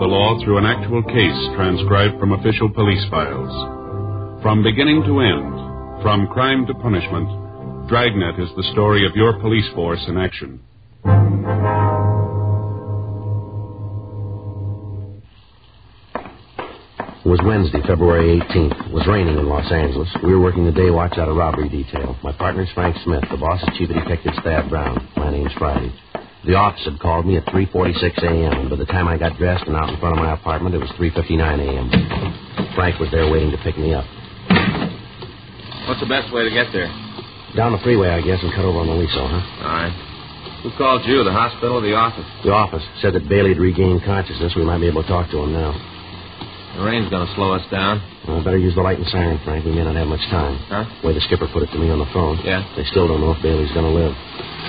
the law through an actual case transcribed from official police files. From beginning to end, from crime to punishment, Dragnet is the story of your police force in action. It was Wednesday, February 18th. It was raining in Los Angeles. We were working the day watch out of robbery detail. My partner's Frank Smith. The boss is Chief of Detectives Thad Brown. My name's Friday. The office had called me at 3:46 a.m. By the time I got dressed and out in front of my apartment, it was 3:59 a.m. Frank was there waiting to pick me up. What's the best way to get there? Down the freeway, I guess, and cut over on the Liso, huh? All right. Who called you, the hospital or the office? The office said that Bailey had regained consciousness. We might be able to talk to him now. The rain's going to slow us down. Well, I better use the light and siren, Frank. We may not have much time. Huh? The way the skipper put it to me on the phone. Yeah? They still don't know if Bailey's going to live.